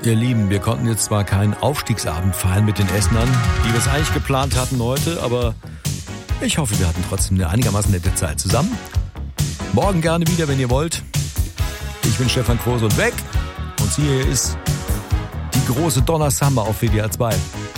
Ihr Lieben, wir konnten jetzt zwar keinen Aufstiegsabend feiern mit den Essenern, wie wir es eigentlich geplant hatten heute, aber ich hoffe, wir hatten trotzdem eine einigermaßen nette Zeit zusammen. Morgen gerne wieder, wenn ihr wollt. Ich bin Stefan Krose und weg. Und hier ist die große Donner Summer auf WDR 2.